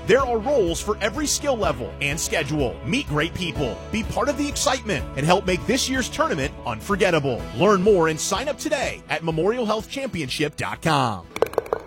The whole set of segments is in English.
There are roles for every skill level and schedule. Meet great people, be part of the excitement, and help make this year's tournament unforgettable. Learn more and sign up today at memorialhealthchampionship.com.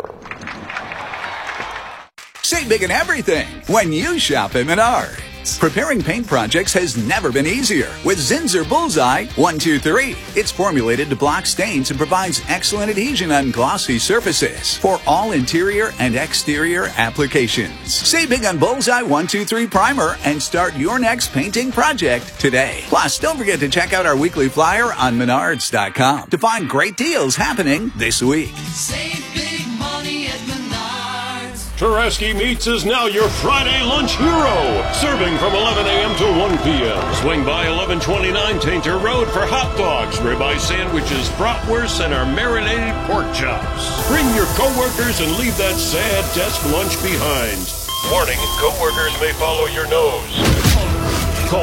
Save big on everything when you shop at Menards. Preparing paint projects has never been easier with Zinsser Bullseye 123. It's formulated to block stains and provides excellent adhesion on glossy surfaces for all interior and exterior applications. Save big on Bullseye 123 Primer and start your next painting project today. Plus, don't forget to check out our weekly flyer on Menards.com to find great deals happening this week. Save big money at Menards. Tereski Meats is now your Friday lunch hero. Serving from 11 a.m. to 1 p.m. Swing by 1129 Tainter Road for hot dogs, ribeye sandwiches, bratwursts, and our marinated pork chops. Bring your coworkers and leave that sad desk lunch behind. Warning, coworkers may follow your nose. Call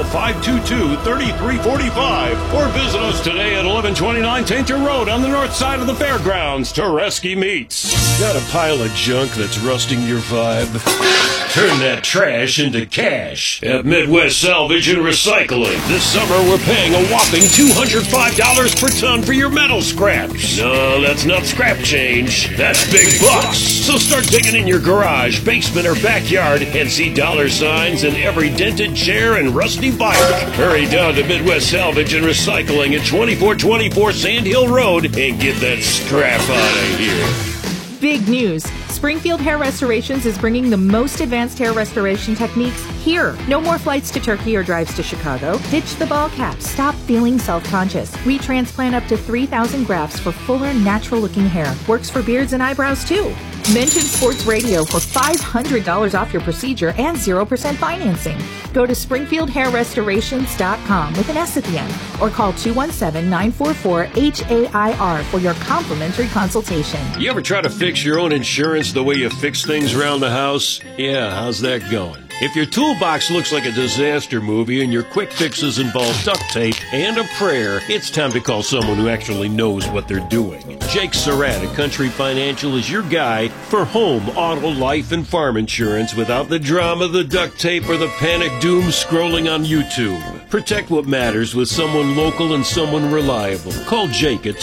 522-3345 or visit us today at 1129 Tainter Road on the north side of the fairgrounds. Tereski Meats. Got a pile of junk that's rusting your vibe? Turn that trash into cash at Midwest Salvage and Recycling. This summer we're paying a whopping $205 per ton for your metal scraps. No, that's not scrap change. That's big bucks. So start digging in your garage, basement, or backyard and see dollar signs in every dented chair and rusty bike. Hurry down to Midwest Salvage and Recycling at 2424 Sand Hill Road and get that scrap out of here. Big news. Springfield Hair Restorations is bringing the most advanced hair restoration techniques here. No more flights to Turkey or drives to Chicago. Ditch the ball cap. Stop feeling self-conscious. We transplant up to 3,000 grafts for fuller, natural-looking hair. Works for beards and eyebrows, too. Mention Sports Radio for $500 off your procedure and 0% financing. Go to SpringfieldHairRestorations.com with an S at the end or call 217-944-HAIR for your complimentary consultation. You ever try to fix your own insurance the way you fix things around the house? Yeah, how's that going? If your toolbox looks like a disaster movie and your quick fixes involve duct tape and a prayer, it's time to call someone who actually knows what they're doing. Jake Surratt at Country Financial is your guy for home, auto, life, and farm insurance without the drama, the duct tape, or the panic doom scrolling on YouTube. Protect what matters with someone local and someone reliable. Call Jake at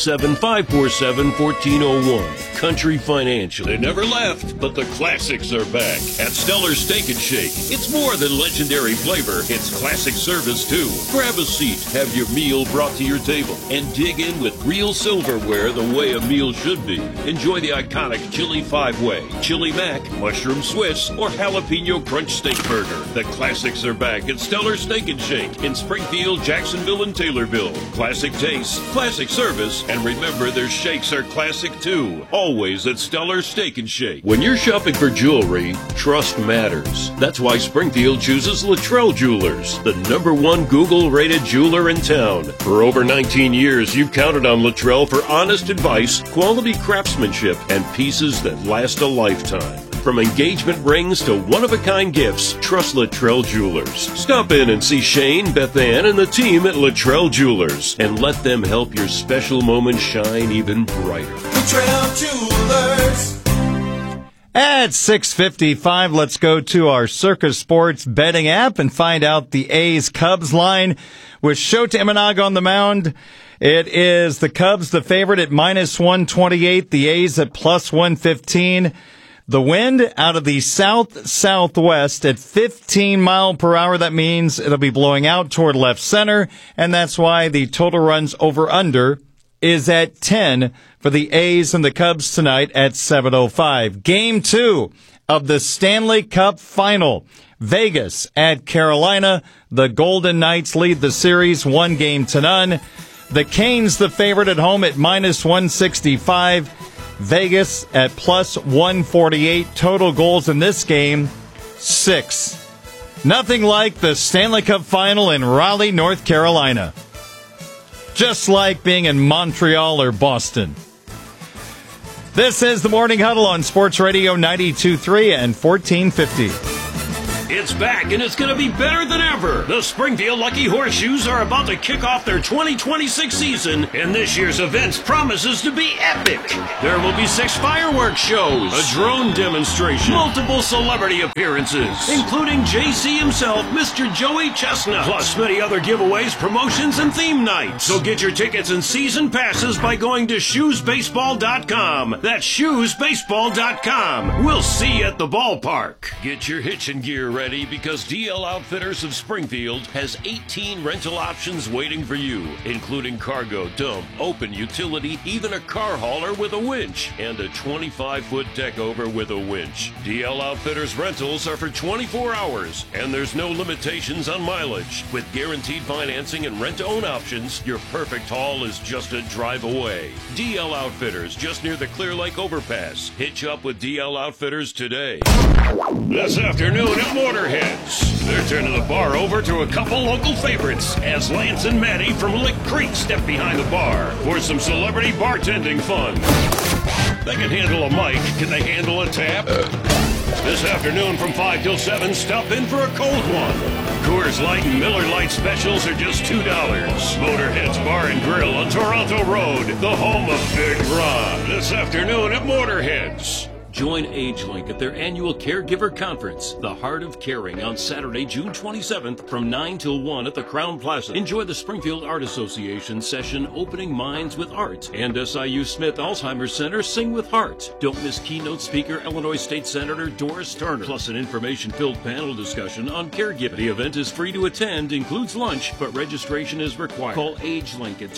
217-547-1401. Country Financial. They never left, but the classics are back at Stellar Steak and Shake. It's more than legendary flavor. It's classic service, too. Grab a seat, have your meal brought to your table, and dig in with real silverware the way a meal should be. Enjoy the iconic Chili 5-Way, Chili Mac, Mushroom Swiss, or Jalapeno Crunch Steak Burger. The classics are back at Stellar Steak and Shake in Springfield, Jacksonville, and Taylorville. Classic taste, classic service, and remember their shakes are classic, too. Always at Stellar Steak and Shake. When you're shopping for jewelry, trust matters. That's why Springfield chooses Luttrell Jewelers, the #1 Google-rated jeweler in town. For over 19 years, you've counted on Luttrell for honest advice, quality craftsmanship, and pieces that last a lifetime. From engagement rings to one-of-a-kind gifts, trust Luttrell Jewelers. Stop in and see Shane, Beth Ann, and the team at Luttrell Jewelers, and let them help your special moments shine even brighter. Luttrell Jewelers. At 6:55, let's go to our Circus Sports betting app and find out the A's Cubs line with Shota Imanaga on the mound. It is the Cubs, the favorite at -128, the A's at +115. The wind out of the south-southwest at 15 mile per hour. That means it'll be blowing out toward left center, and that's why the total runs over-under is at 10 for the A's and the Cubs tonight at 7:05. Game 2 of the Stanley Cup Final. Vegas at Carolina. The Golden Knights lead the series 1-0. The Canes, the favorite at home at -165. Vegas at +148. Total goals in this game, 6. Nothing like the Stanley Cup Final in Raleigh, North Carolina. Just like being in Montreal or Boston. This is the Morning Huddle on Sports Radio 92.3 and 1450. It's back, and it's going to be better than ever. The Springfield Lucky Horseshoes are about to kick off their 2026 season, and this year's event promises to be epic. There will be 6 fireworks shows, a drone demonstration, multiple celebrity appearances, including JC himself, Mr. Joey Chestnut, plus many other giveaways, promotions, and theme nights. So get your tickets and season passes by going to shoesbaseball.com. That's shoesbaseball.com. We'll see you at the ballpark. Get your hitching gear ready because DL Outfitters of Springfield has 18 rental options waiting for you, including cargo, dump, open utility, even a car hauler with a winch, and a 25-foot deck over with a winch. DL Outfitters rentals are for 24 hours, and there's no limitations on mileage. With guaranteed financing and rent-to-own options, your perfect haul is just a drive away. DL Outfitters, just near the Clear Lake Overpass. Hitch up with DL Outfitters today. This afternoon at Motorheads, they're turning the bar over to a couple local favorites as Lance and Maddie from Lick Creek step behind the bar for some celebrity bartending fun. They can handle a mic. Can they handle a tap? This afternoon from 5 till 7, stop in for a cold one. Coors Light and Miller Lite specials are just $2. Motorhead's Bar and Grill on Toronto Road, the home of Big Ron. This afternoon at Motorheads. Join AgeLink at their annual Caregiver Conference, The Heart of Caring, on Saturday, June 27th from 9 till 1 at the Crown Plaza. Enjoy the Springfield Art Association session Opening Minds with Art and SIU Smith Alzheimer's Center Sing with Heart. Don't miss keynote speaker Illinois State Senator Doris Turner, plus an information-filled panel discussion on caregiving. The event is free to attend, includes lunch, but registration is required. Call AgeLink at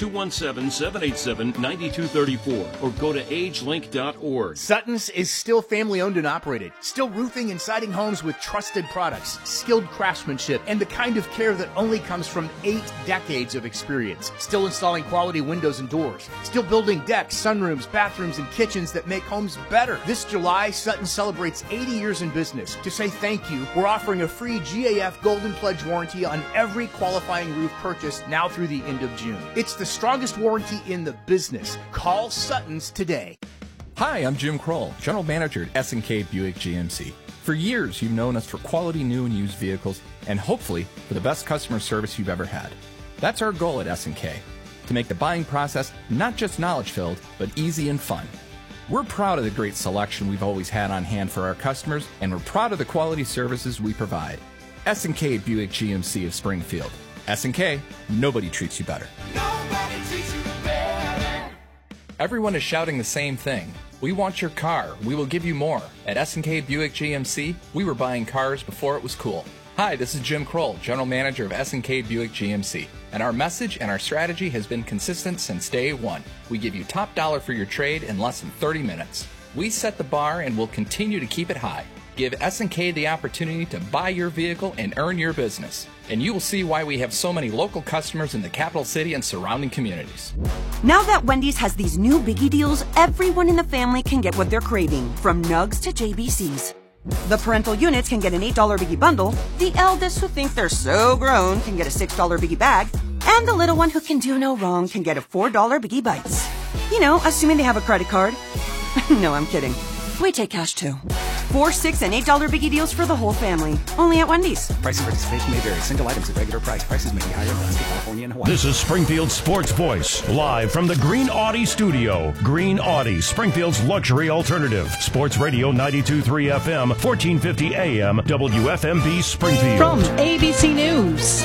217-787-9234 or go to agelink.org. Sutton's is still family-owned and operated, still roofing and siding homes with trusted products, skilled craftsmanship, and the kind of care that only comes from 8 decades of experience. Still installing quality windows and doors, still building decks, sunrooms, bathrooms, and kitchens that make homes better. This July, Sutton celebrates 80 years in business. To say thank you, we're offering a free GAF Golden Pledge warranty on every qualifying roof purchase now through the end of June. It's the strongest warranty in the business. Call Sutton's today. Hi, I'm Jim Kroll, General Manager at S&K Buick GMC. For years, you've known us for quality new and used vehicles, and hopefully for the best customer service you've ever had. That's our goal at S&K, to make the buying process not just knowledge-filled, but easy and fun. We're proud of the great selection we've always had on hand for our customers, and we're proud of the quality services we provide. S&K Buick GMC of Springfield. S&K, nobody treats you better. Nobody treats you better. Everyone is shouting the same thing. We want your car. We will give you more. At S&K Buick GMC, we were buying cars before it was cool. Hi, this is Jim Kroll, General Manager of S&K Buick GMC. And our message and our strategy has been consistent since day one. We give you top dollar for your trade in less than 30 minutes. We set the bar and will continue to keep it high. Give S&K the opportunity to buy your vehicle and earn your business. And you will see why we have so many local customers in the capital city and surrounding communities. Now that Wendy's has these new biggie deals, everyone in the family can get what they're craving, from nugs to JBCs. The parental units can get an $8 biggie bundle, the eldest who think they're so grown can get a $6 biggie bag, and the little one who can do no wrong can get a $4 biggie bites. You know, assuming they have a credit card. No, I'm kidding. We take cash too. 4, 6, and $8 biggie deals for the whole family. Only at Wendy's. Price and participation may vary. Single items at regular price. Prices may be higher in Alaska, California, and Hawaii. This is Springfield Sports Voice, live from the Green Audi studio. Green Audi, Springfield's luxury alternative. Sports Radio 92.3 FM, 1450 AM, WFMB Springfield. From ABC News,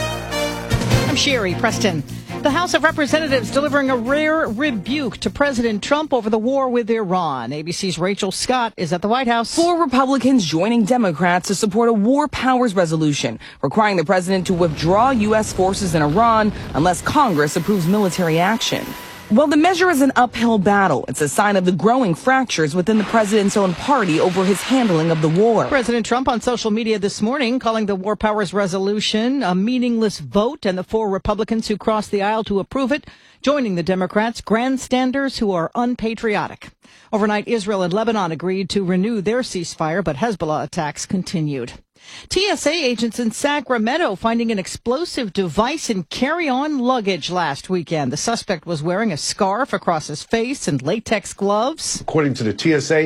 I'm Sherry Preston. The House of Representatives delivering a rare rebuke to President Trump over the war with Iran. ABC's Rachel Scott is at the White House. 4 Republicans joining Democrats to support a war powers resolution requiring the president to withdraw U.S. forces in Iran unless Congress approves military action. While the measure is an uphill battle, it's a sign of the growing fractures within the president's own party over his handling of the war. President Trump on social media this morning calling the War Powers Resolution a meaningless vote, and the 4 Republicans who crossed the aisle to approve it joining the Democrats, grandstanders who are unpatriotic. Overnight, Israel and Lebanon agreed to renew their ceasefire, but Hezbollah attacks continued. TSA agents in Sacramento finding an explosive device in carry-on luggage last weekend. The suspect was wearing a scarf across his face and latex gloves. According to the TSA,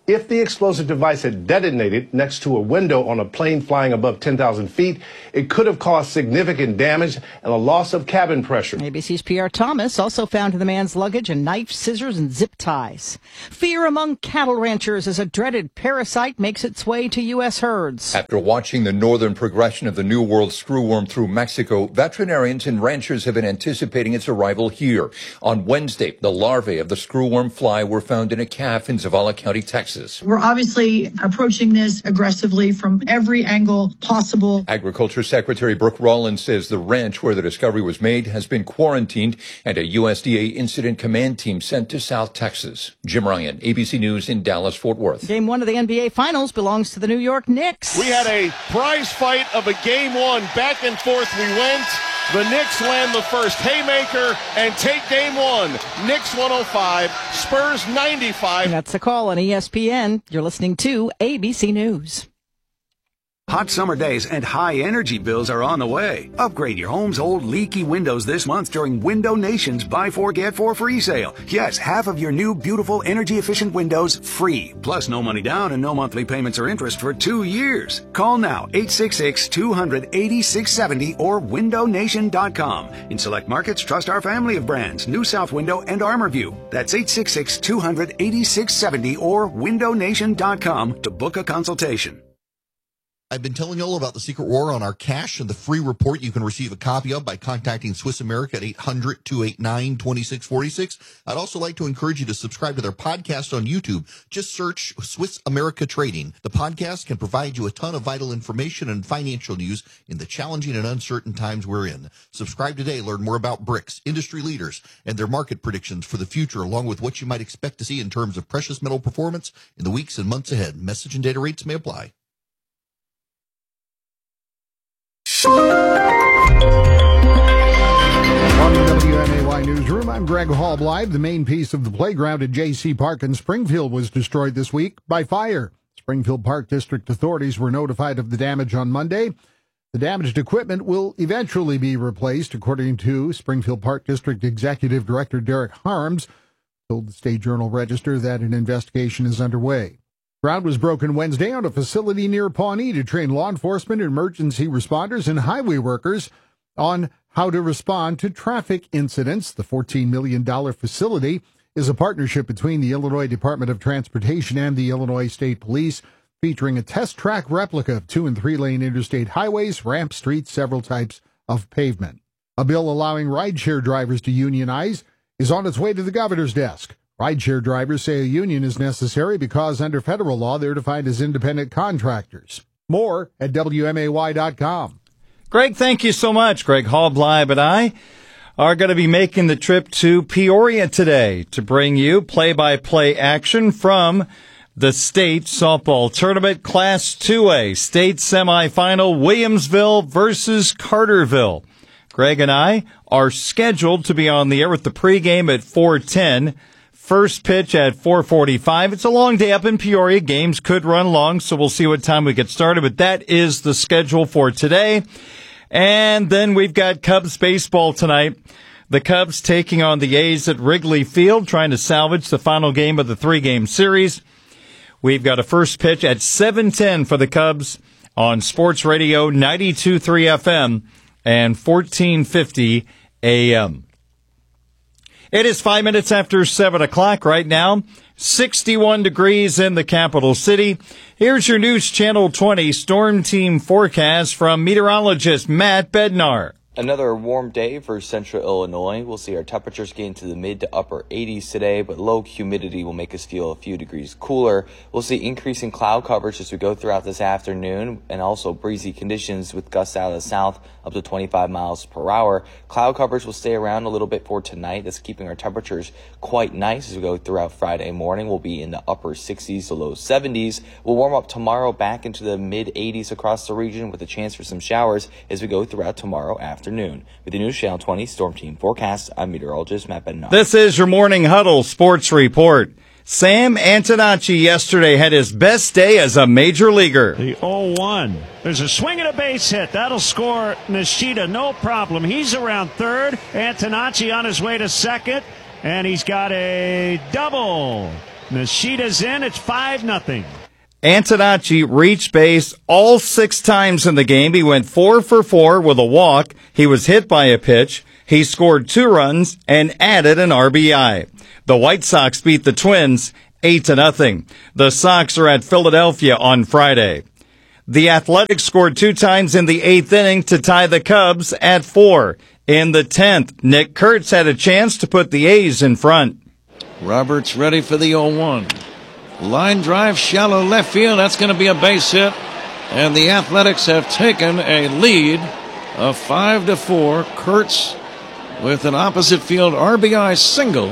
If the explosive device had detonated next to a window on a plane flying above 10,000 feet, it could have caused significant damage and a loss of cabin pressure. ABC's Pierre Thomas also found in the man's luggage a knife, scissors, and zip ties. Fear among cattle ranchers as a dreaded parasite makes its way to U.S. herds. After watching the northern progression of the New World screwworm through Mexico, veterinarians and ranchers have been anticipating its arrival here. On Wednesday, the larvae of the screwworm fly were found in a calf in Zavala County, Texas. We're obviously approaching this aggressively from every angle possible. Agriculture Secretary Brooke Rollins says the ranch where the discovery was made has been quarantined and a USDA incident command team sent to South Texas. Jim Ryan, ABC News in Dallas, Fort Worth. Game 1 of the NBA Finals belongs to the New York Knicks. We had a prize fight of a game 1. Back and forth we went. The Knicks land the first haymaker and take game 1. Knicks 105, Spurs 95. That's the call on ESPN. You're listening to ABC News. Hot summer days and high energy bills are on the way. Upgrade your home's old leaky windows this month during Window Nation's Buy 4 Get 4 free sale. Yes, half of your new beautiful energy efficient windows free. Plus no money down and no monthly payments or interest for 2 years. Call now 866-200-8670 or windownation.com. In select markets, trust our family of brands, New South Window and ArmorView. That's 866-200-8670 or windownation.com to book a consultation. I've been telling you all about the Secret War on our cash and the free report you can receive a copy of by contacting Swiss America at 800-289-2646. I'd also like to encourage you to subscribe to their podcast on YouTube. Just search Swiss America Trading. The podcast can provide you a ton of vital information and financial news in the challenging and uncertain times we're in. Subscribe today. Learn more about BRICS, industry leaders, and their market predictions for the future, along with what you might expect to see in terms of precious metal performance in the weeks and months ahead. Message and data rates may apply. From the WMAY Newsroom, I'm Greg Hall-Blythe. The main piece of the playground at J.C. Park in Springfield was destroyed this week by fire. Springfield Park District authorities were notified of the damage on Monday. The damaged equipment will eventually be replaced, according to Springfield Park District Executive Director Derek Harms, told the State Journal-Register that an investigation is underway. Ground was broken Wednesday on a facility near Pawnee to train law enforcement, emergency responders, and highway workers on how to respond to traffic incidents. The $14 million facility is a partnership between the Illinois Department of Transportation and the Illinois State Police, featuring a test track replica of 2- and 3-lane interstate highways, ramps, streets, several types of pavement. A bill allowing rideshare drivers to unionize is on its way to the governor's desk. Rideshare drivers say a union is necessary because under federal law, they're defined as independent contractors. More at WMAY.com. Greg, thank you so much. Greg Hall-Blythe and I are going to be making the trip to Peoria today to bring you play-by-play action from the state softball tournament Class 2A state semifinal, Williamsville versus Carterville. Greg and I are scheduled to be on the air with the pregame at 4:10. First pitch at 4:45. It's a long day up in Peoria. Games could run long, so we'll see what time we get started. But that is the schedule for today. And then we've got Cubs baseball tonight. The Cubs taking on the A's at Wrigley Field, trying to salvage the final game of the 3-game series. We've got a first pitch at 7:10 for the Cubs on Sports Radio 92.3 FM and 1450 AM. It is 5 minutes after 7 o'clock right now. 61 degrees in the capital city. Here's your News Channel 20 Storm Team forecast from meteorologist Matt Bednar. Another warm day for central Illinois. We'll see our temperatures get into the mid to upper 80s today, but low humidity will make us feel a few degrees cooler. We'll see increasing cloud coverage as we go throughout this afternoon, and also breezy conditions with gusts out of the south up to 25 miles per hour. Cloud coverage will stay around a little bit for tonight. That's keeping our temperatures quite nice as we go throughout Friday morning. We'll be in the upper 60s to low 70s. We'll warm up tomorrow back into the mid 80s across the region with a chance for some showers as we go throughout tomorrow afternoon. With the News Channel 20 Storm Team forecast, I'm meteorologist Matt Bednar. This is your Morning Huddle Sports Report. Sam Antonacci yesterday had his best day as a major leaguer. The 0-1. There's a swing and a base hit. That'll score Nishida, no problem. He's around third. Antonacci on his way to second, and he's got a double. Nishida's in. It's 5-0. Antonacci reached base all 6 times in the game. He went 4 for 4 with a walk. He was hit by a pitch. He scored 2 runs and added an RBI. The White Sox beat the Twins 8-0. The Sox are at Philadelphia on Friday. The Athletics scored 2 times in the 8th inning to tie the Cubs at 4. In the 10th, Nick Kurtz had a chance to put the A's in front. Roberts ready for the 0-1. Line drive, shallow left field. That's going to be a base hit. And the Athletics have taken a lead of 5-4. Kurtz with an opposite field RBI single.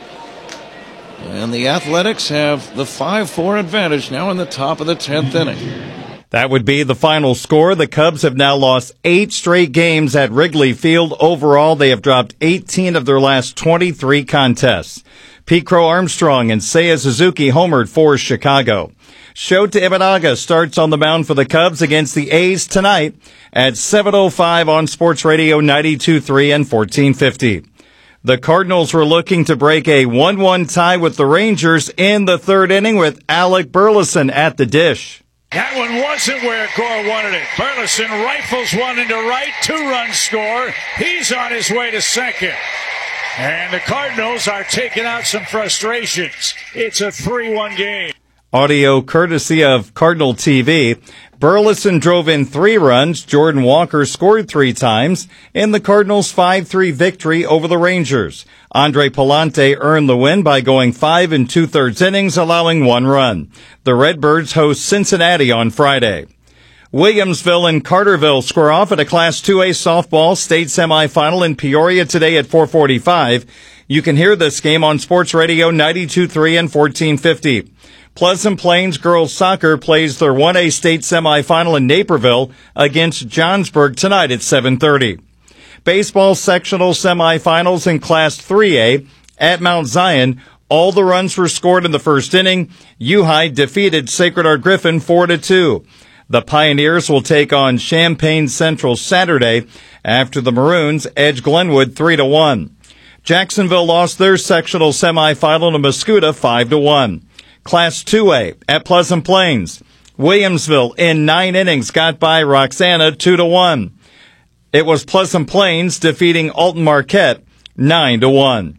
And the Athletics have the 5-4 advantage now in the top of the 10th inning. That would be the final score. The Cubs have now lost 8 straight games at Wrigley Field. Overall, they have dropped 18 of their last 23 contests. Pete Crow Armstrong and Seiya Suzuki homered for Chicago. Shota Imanaga starts on the mound for the Cubs against the A's tonight at 7:05 on Sports Radio 92.3 and 1450. The Cardinals were looking to break a 1-1 tie with the Rangers in the 3rd inning with Alec Burleson at the dish. That one wasn't where Gore wanted it. Burleson rifles one into right, 2-run score. He's on his way to second. And the Cardinals are taking out some frustrations. It's a 3-1 game. Audio courtesy of Cardinal TV. Burleson drove in 3 runs. Jordan Walker scored 3 times in the Cardinals' 5-3 victory over the Rangers. Andre Palante earned the win by going 5 2/3 innings, allowing 1 run. The Redbirds host Cincinnati on Friday. Williamsville and Carterville square off at a Class 2A softball state semifinal in Peoria today at 4:45. You can hear this game on Sports Radio 92.3 and 1450. Pleasant Plains girls soccer plays their 1A state semifinal in Naperville against Johnsburg tonight at 7:30. Baseball sectional semifinals in Class 3A at Mount Zion. All the runs were scored in the first inning. U-High defeated Sacred Heart Griffin 4-2. The Pioneers will take on Champaign Central Saturday after the Maroons edge Glenwood 3-1. Jacksonville lost their sectional semifinal to Mascoutah 5-1. Class 2A at Pleasant Plains. Williamsville in 9 innings got by Roxana 2-1. It was Pleasant Plains defeating Alton Marquette 9-1.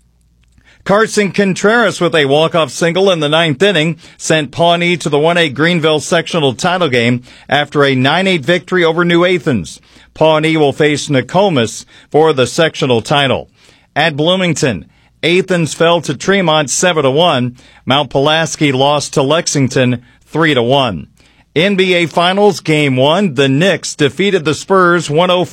Carson Contreras with a walk-off single in the 9th inning sent Pawnee to the 1A Greenville sectional title game after a 9-8 victory over New Athens. Pawnee will face Nokomis for the sectional title. At Bloomington, Athens fell to Tremont 7-1. Mount Pulaski lost to Lexington 3-1. NBA Finals Game 1, the Knicks defeated the Spurs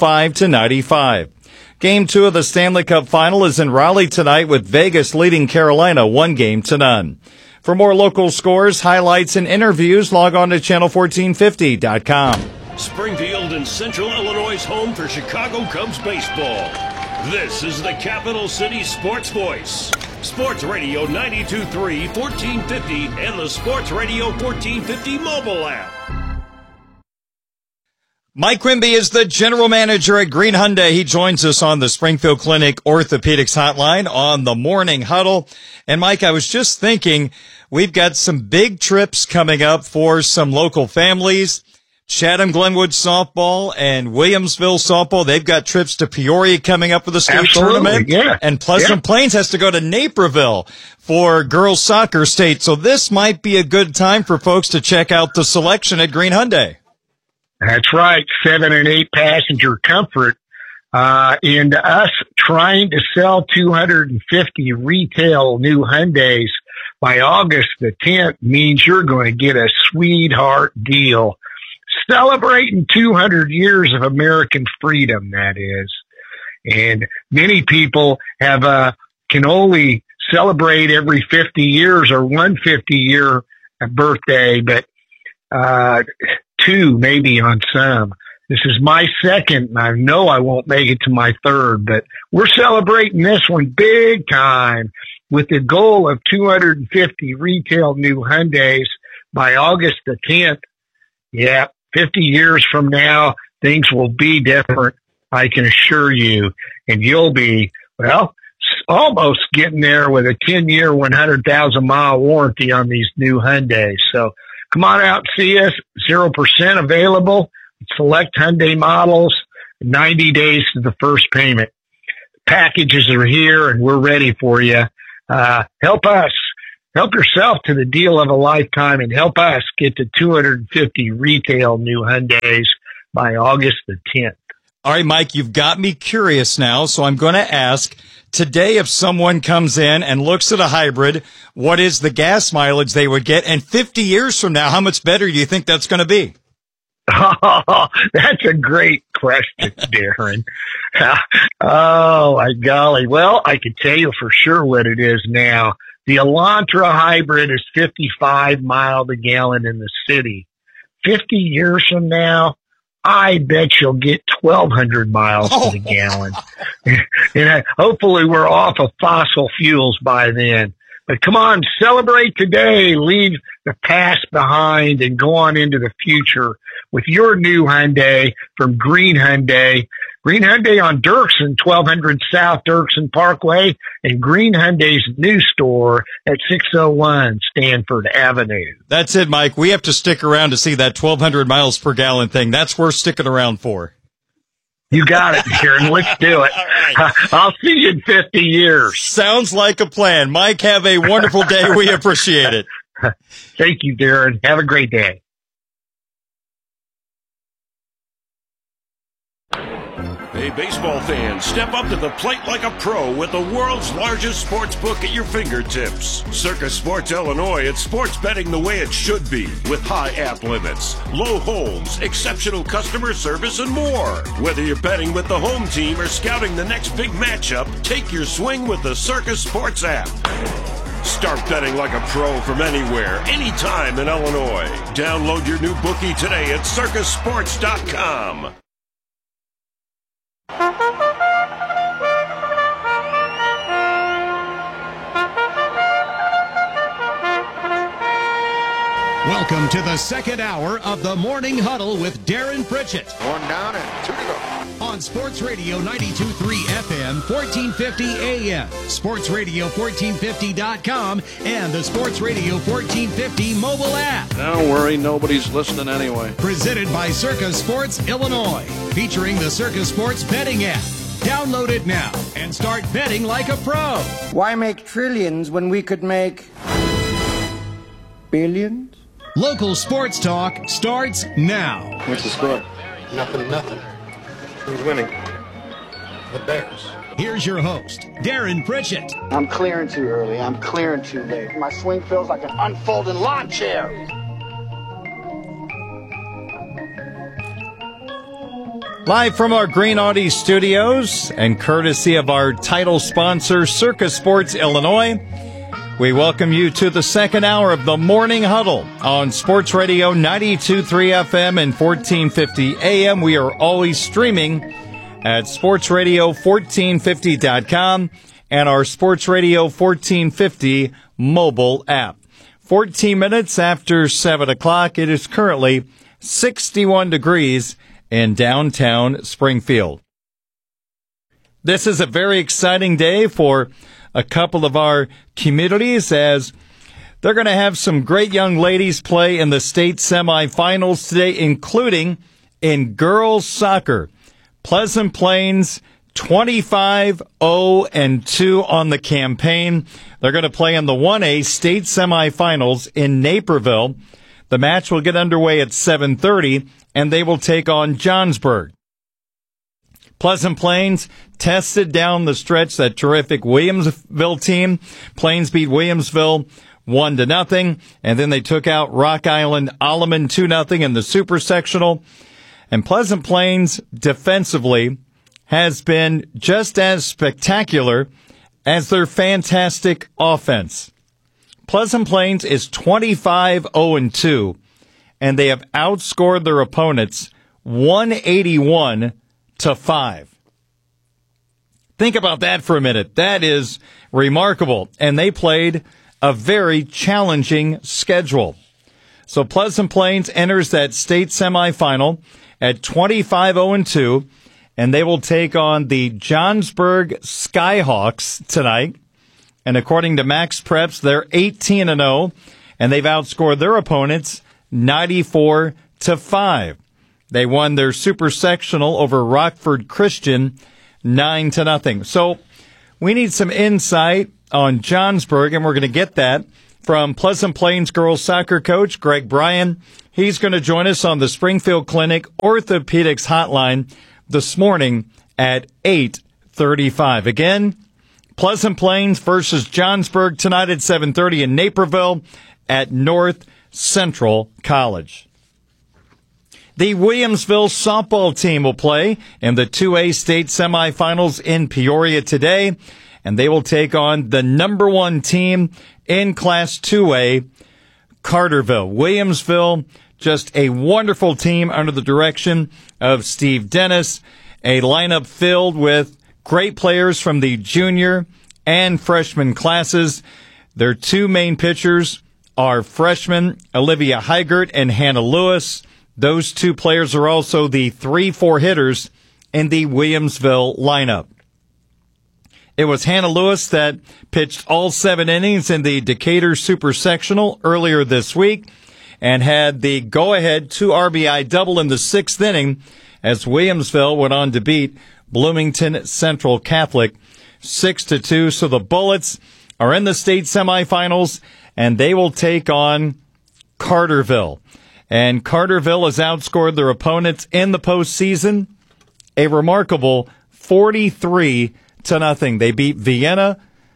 105-95. Game 2 of the Stanley Cup Final is in Raleigh tonight with Vegas leading Carolina 1-0. For more local scores, highlights, and interviews, log on to channel1450.com. Springfield and Central Illinois' home for Chicago Cubs baseball. This is the Capital City Sports Voice. Sports Radio 92.3, 1450, and the Sports Radio 1450 mobile app. Mike Quimby is the general manager at Green Hyundai. He joins us on the Springfield Clinic Orthopedics Hotline on the Morning Huddle. And Mike, I was just thinking, we've got some big trips coming up for some local families. Chatham Glenwood softball and Williamsville softball. They've got trips to Peoria coming up for the state tournament. Yeah. And Pleasant Plains has to go to Naperville for girls soccer state. So this might be a good time for folks to check out the selection at Green Hyundai. That's right. 7 and 8 passenger comfort. And us trying to sell 250 retail new Hyundais by August the 10th means you're going to get a sweetheart deal. Celebrating 200 years of American freedom, that is. And many people have, can only celebrate every 50 years or one 50-year birthday, but, 2 maybe on some. This is my second, and I know I won't make it to my third, but we're celebrating this one big time with the goal of 250 retail new Hyundais by August the 10th. Yeah, 50 years from now, things will be different, I can assure you, and you'll be, well, almost getting there with a 10-year, 100,000-mile warranty on these new Hyundais. So come on out and see us. 0% available. Select Hyundai models. 90 days to the first payment. Packages are here, and we're ready for you. Help us. Help yourself to the deal of a lifetime, and help us get to 250 retail new Hyundais by August the 10th. All right, Mike, you've got me curious now, so I'm going to ask today, if someone comes in and looks at a hybrid, what is the gas mileage they would get? And 50 years from now, how much better do you think that's going to be? Oh, that's a great question, Darren. Oh, my golly. Well, I can tell you for sure what it is now. The Elantra hybrid is 55 miles a gallon in the city. 50 years from now, I bet you'll get 1,200 miles to the gallon. And hopefully we're off of fossil fuels by then. But come on, celebrate today. Leave the past behind and go on into the future with your new Hyundai from Green Hyundai. Green Hyundai on Dirksen, 1200 South Dirksen Parkway, and Green Hyundai's new store at 601 Stanford Avenue. That's it, Mike. We have to stick around to see that 1,200 miles per gallon thing. That's worth sticking around for. You got it, Darren. Let's do it. Right. I'll see you in 50 years. Sounds like a plan. Mike, have a wonderful day. We appreciate it. Thank you, Darren. Have a great day. Hey, baseball fans, step up to the plate like a pro with the world's largest sports book at your fingertips. Circus Sports Illinois, it's sports betting the way it should be, with high app limits, low holds, exceptional customer service, and more. Whether you're betting with the home team or scouting the next big matchup, take your swing with the Circus Sports app. Start betting like a pro from anywhere, anytime in Illinois. Download your new bookie today at circusports.com. Welcome to the second hour of the Morning Huddle with Darren Pritchett. One down and two to go. On Sports Radio 92.3 FM, 1450 AM, sportsradio1450.com, and the Sports Radio 1450 mobile app. Don't worry, nobody's listening anyway. Presented by Circus Sports Illinois, featuring the Circus Sports betting app. Download it now and start betting like a pro. Why make trillions when we could make billions? Local sports talk starts now. What's the score? Nothing. Who's winning? The Bears. Here's your host, Darren Pritchett. I'm clearing too early. I'm clearing too late. My swing feels like an unfolding lawn chair. Live from our Green Audi studios and courtesy of our title sponsor, Circus Sports Illinois, we welcome you to the second hour of the Morning Huddle on Sports Radio 92.3 FM and 1450 AM. We are always streaming at sportsradio1450.com and our Sports Radio 1450 mobile app. 14 minutes after 7 o'clock, it is currently 61 degrees in downtown Springfield. This is a very exciting day for a couple of our communities, as they're going to have some great young ladies play in the state semifinals today, including in girls soccer. Pleasant Plains 25-0-2 on the campaign. They're going to play in the 1A state semifinals in Naperville. The match will get underway at 7:30, and they will take on Johnsburg. Pleasant Plains tested down the stretch that terrific Williamsville team. Plains beat Williamsville 1-0, and then they took out Rock Island Alleman 2-0 in the super sectional. And Pleasant Plains defensively has been just as spectacular as their fantastic offense. Pleasant Plains is 25-0-2, and they have outscored their opponents 181-5. Think about that for a minute. That is remarkable. And they played a very challenging schedule. So Pleasant Plains enters that state semifinal at 25-0-2, and they will take on the Johnsburg Skyhawks tonight. And according to Max Preps, they're 18-0, and they've outscored their opponents 94-5. They won their super sectional over Rockford Christian 9-0. So we need some insight on Johnsburg, and we're going to get that from Pleasant Plains girls soccer coach Greg Bryan. He's going to join us on the Springfield Clinic Orthopedics Hotline this morning at 8:35. Again, Pleasant Plains versus Johnsburg tonight at 7:30 in Naperville at North Central College. The Williamsville softball team will play in the 2A state semifinals in Peoria today, and they will take on the number 1 team in Class 2A, Carterville. Williamsville, just a wonderful team under the direction of Steve Dennis, a lineup filled with great players from the junior and freshman classes. Their 2 main pitchers are freshmen Olivia Heigert and Hannah Lewis. Those 2 players are also the 3-4 hitters in the Williamsville lineup. It was Hannah Lewis that pitched all 7 innings in the Decatur Super Sectional earlier this week and had the go-ahead 2 RBI double in the 6th inning as Williamsville went on to beat Bloomington Central Catholic 6-2. So the Bullets are in the state semifinals, and they will take on Carterville. And Carterville has outscored their opponents in the postseason a remarkable 43-0. They beat Vienna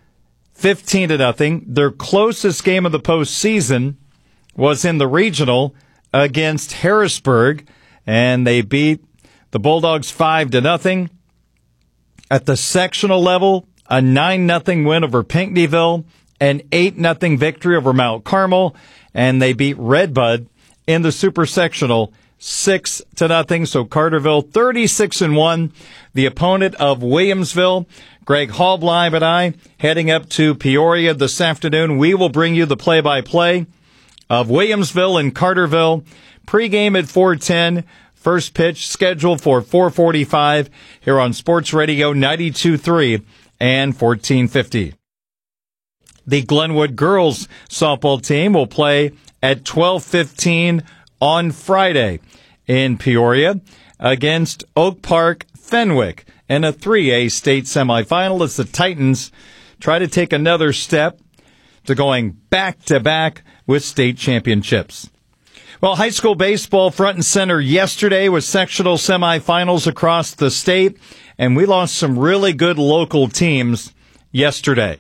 15-0. Their closest game of the postseason was in the regional against Harrisburg, and they beat the Bulldogs 5-0. At the sectional level, a 9-0 win over Pinckneyville, an 8-0 victory over Mount Carmel, and they beat Redbud in the super sectional 6-0. So Carterville 36-1. The opponent of Williamsville, Greg Halbleib and I, heading up to Peoria this afternoon. We will bring you the play-by-play of Williamsville and Carterville. Pre-game at 4:10. First pitch scheduled for 4:45 here on Sports Radio 92.3 and 1450. The Glenwood girls softball team will play at 12:15 on Friday in Peoria against Oak Park Fenwick in a 3A state semifinal as the Titans try to take another step to going back-to-back with state championships. Well, high school baseball front and center yesterday with sectional semifinals across the state, and we lost some really good local teams yesterday.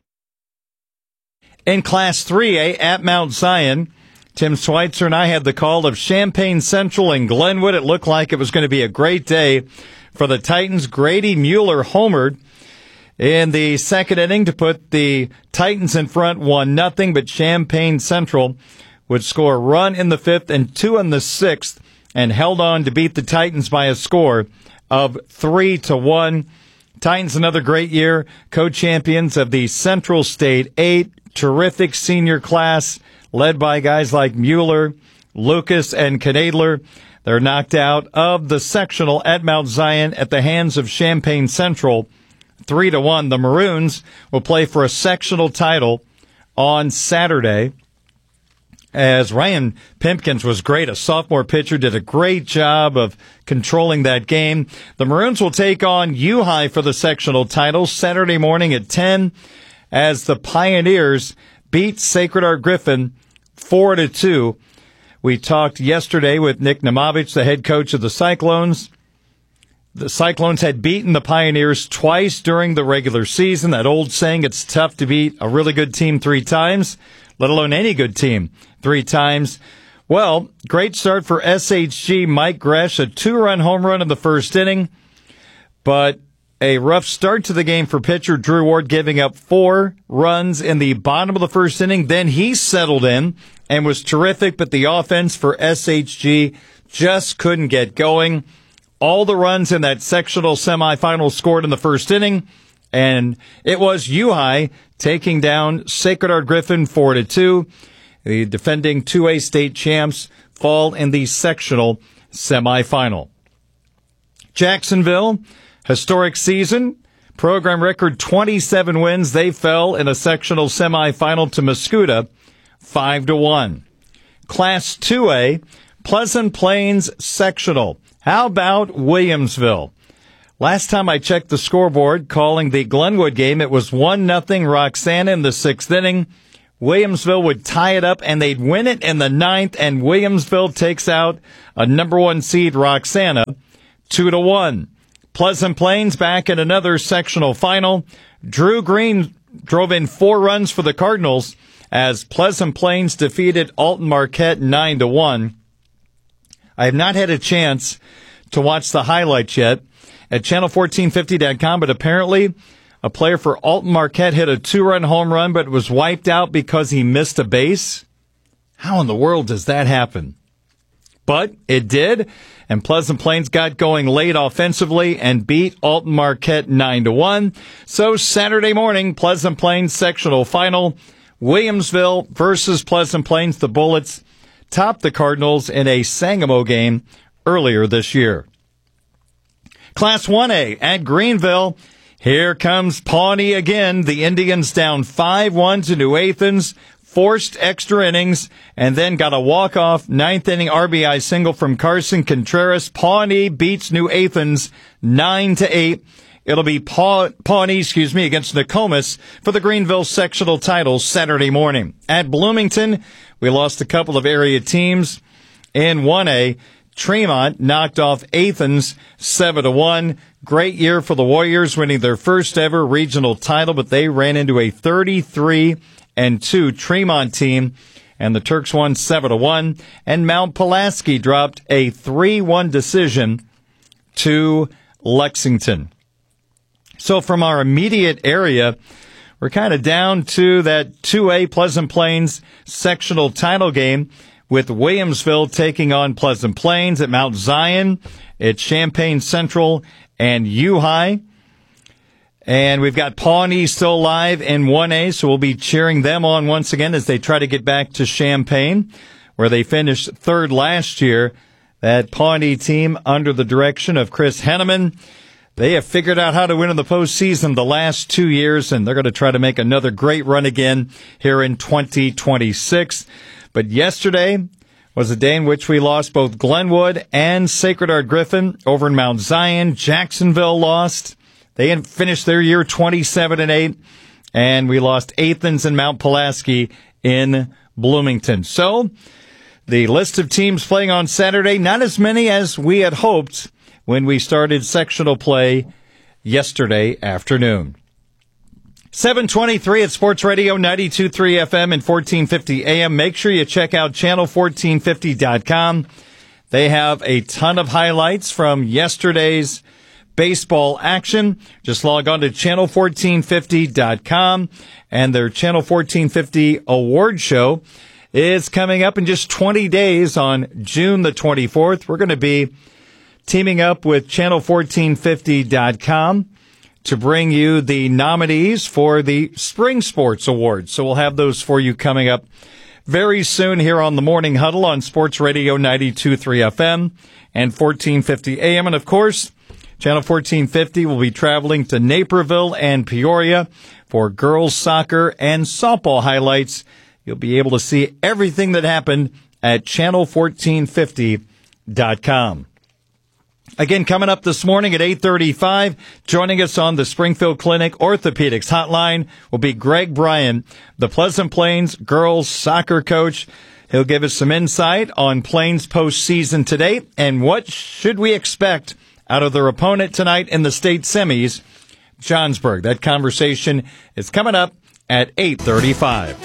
In Class 3A at Mount Zion, Tim Schweitzer and I had the call of Champaign Central and Glenwood. It looked like it was going to be a great day for the Titans. Grady Mueller homered in the second inning to put the Titans in front 1-0, but Champaign Central would score a run in the 5th and 2 in the 6th and held on to beat the Titans by a score of 3-1. Titans another great year, co-champions of the Central State 8, terrific senior class led by guys like Mueller, Lucas, and Knadler. They're knocked out of the sectional at Mount Zion at the hands of Champaign Central 3-1. The Maroons will play for a sectional title on Saturday. As Ryan Pimpkins was great, a sophomore pitcher, did a great job of controlling that game. The Maroons will take on U-High for the sectional title Saturday morning at 10 as the Pioneers beat Sacred Heart Griffin 4-2. We talked yesterday with Nick Nemovich, the head coach of the Cyclones. The Cyclones had beaten the Pioneers twice during the regular season. That old saying, it's tough to beat a really good team 3 times, let alone any good team 3 times. Well, great start for SHG Mike Gresh, a 2-run home run in the first inning, but a rough start to the game for pitcher Drew Ward, giving up 4 runs in the bottom of the first inning. Then he settled in and was terrific, but the offense for SHG just couldn't get going. All the runs in that sectional semifinal scored in the first inning, and it was U-High taking down Sacred Heart Griffin 4-2. The defending 2A state champs fall in the sectional semifinal. Jacksonville Historic season. Program record 27 wins. They fell in a sectional semifinal to Mascoutah 5-1. Class 2A, Pleasant Plains sectional. How about Williamsville? Last time I checked the scoreboard, calling the Glenwood game, it was 1-0 Roxana in the 6th inning. Williamsville would tie it up, and they'd win it in the 9th, and Williamsville takes out a number 1 seed, Roxana, 2-1. Pleasant Plains back in another sectional final. Drew Green drove in 4 runs for the Cardinals as Pleasant Plains defeated Alton Marquette 9-1. I have not had a chance to watch the highlights yet at channel1450.com, but apparently a player for Alton Marquette hit a 2-run home run, but was wiped out because he missed a base. How in the world does that happen? But it did, and Pleasant Plains got going late offensively and beat Alton Marquette 9-1. So Saturday morning, Pleasant Plains sectional final, Williamsville versus Pleasant Plains. The Bullets topped the Cardinals in a Sangamo game earlier this year. Class 1A at Greenville. Here comes Pawnee again. The Indians down 5-1 to New Athens. Forced extra innings, and then got a walk-off 9th inning RBI single from Carson Contreras. Pawnee beats New Athens 9-8. It'll be Pawnee, against Nokomis for the Greenville sectional title Saturday morning. At Bloomington, we lost a couple of area teams. In 1A, Tremont knocked off Athens 7-1. Great year for the Warriors, winning their first ever regional title, but they ran into a 33-2 Tremont team, and the Turks won 7-1, and Mount Pulaski dropped a 3-1 decision to Lexington. So from our immediate area, we're kind of down to that 2A Pleasant Plains sectional title game with Williamsville taking on Pleasant Plains at Mount Zion. It's Champaign Central and U-High. And we've got Pawnee still live in 1A, so we'll be cheering them on once again as they try to get back to Champaign, where they finished 3rd last year. That Pawnee team, under the direction of Chris Henneman, they have figured out how to win in the postseason the last 2 years, and they're going to try to make another great run again here in 2026. But yesterday was a day in which we lost both Glenwood and Sacred Heart Griffin over in Mount Zion. Jacksonville lost. They finished their year 27-8, and we lost Athens and Mount Pulaski in Bloomington. So the list of teams playing on Saturday, not as many as we had hoped when we started sectional play yesterday afternoon. 7:23 at Sports Radio 92.3 FM and 1450 AM. Make sure you check out channel1450.com. They have a ton of highlights from yesterday's baseball action. Just log on to channel1450.com, and their Channel 1450 award show is coming up in just 20 days on June the 24th. We're going to be teaming up with channel1450.com to bring you the nominees for the Spring Sports Awards. So we'll have those for you coming up very soon here on the Morning Huddle on Sports Radio 92.3 FM and 1450 AM. And of course, Channel 1450 will be traveling to Naperville and Peoria for girls soccer and softball highlights. You'll be able to see everything that happened at channel1450.com. Again, coming up this morning at 8:35, joining us on the Springfield Clinic Orthopedics Hotline will be Greg Bryan, the Pleasant Plains girls soccer coach. He'll give us some insight on Plains postseason to date and what should we expect out of their opponent tonight in the state semis, Johnsburg. That conversation is coming up at 8:35.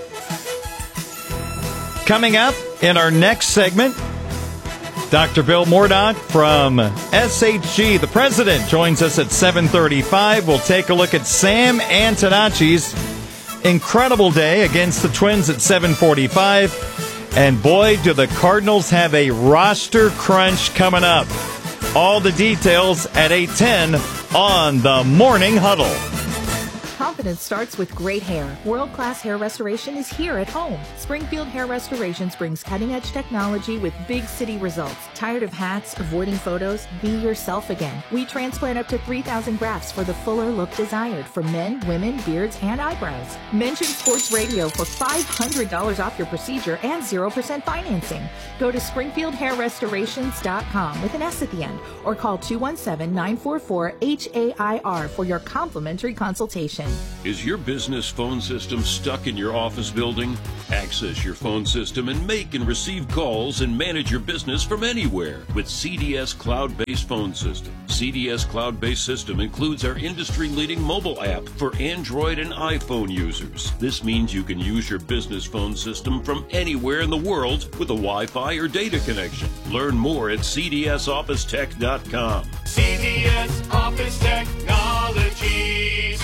Coming up in our next segment, Dr. Bill Mordock from SHG, the president, joins us at 7:35. We'll take a look at Sam Antonacci's incredible day against the Twins at 7:45. And boy, do the Cardinals have a roster crunch coming up. All the details at 8:10 on the Morning Huddle. confidence starts with great hair. World-class hair restoration is here at home. Springfield Hair Restorations brings cutting-edge technology with big city results. Tired of hats, avoiding photos? Be yourself again. We transplant up to 3,000 grafts for the fuller look desired for men, women, beards, and eyebrows. Mention Sports Radio for $500 off your procedure and 0% financing. Go to SpringfieldHairRestorations.com with an S at the end, or call 217-944-HAIR for your complimentary consultation. Is your business phone system stuck in your office building? Access your phone system and make and receive calls and manage your business from anywhere with CDS Cloud-Based Phone System. CDS Cloud-Based System includes our industry-leading mobile app for Android and iPhone users. This means you can use your business phone system from anywhere in the world with a Wi-Fi or data connection. Learn more at cdsofficetech.com. CDS Office Technologies.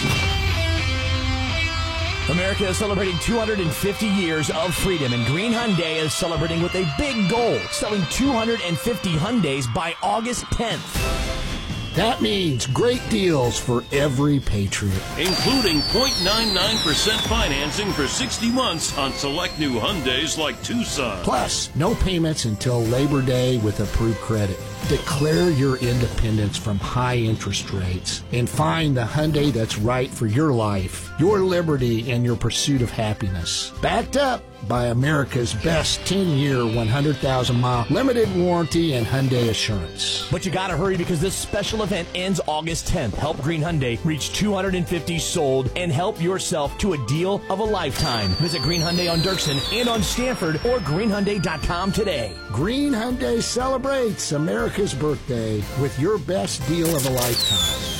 America is celebrating 250 years of freedom, and Green Hyundai is celebrating with a big goal, selling 250 Hyundais by August 10th. That means great deals for every Patriot. Including 0.99% financing for 60 months on select new Hyundais like Tucson. Plus, no payments until Labor Day with approved credit. Declare your independence from high interest rates and find the Hyundai that's right for your life, your liberty, and your pursuit of happiness. Backed up by America's best 10-year, 100,000-mile limited warranty and Hyundai Assurance. But you gotta hurry because this special event ends August 10th. Help Green Hyundai reach 250 sold and help yourself to a deal of a lifetime. Visit Green Hyundai on Dirksen and on Stanford or greenhyundai.com today. Green Hyundai celebrates America's birthday with your best deal of a lifetime.